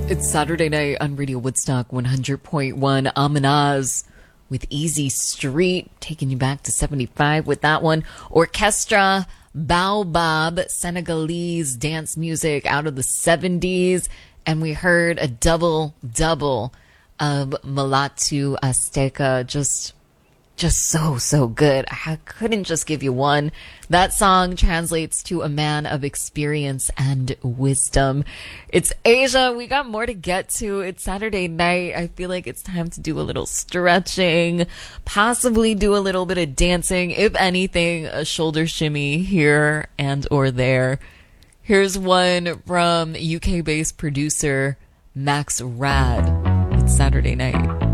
It's Saturday night on Radio Woodstock 100.1. Amanaz with Easy Street, taking you back to 75 with that one. Orchestra Baobab, Senegalese dance music out of the 70s. And we heard a double of Mulatu Azteca, just so good. I couldn't just give you one. That song translates to a man of experience and wisdom. It's Asia. We got more to get to. It's Saturday night. I feel like it's time to do a little stretching, possibly do a little bit of dancing. If anything, a shoulder shimmy here and or there. Here's one from UK-based producer Max Rad. It's Saturday night.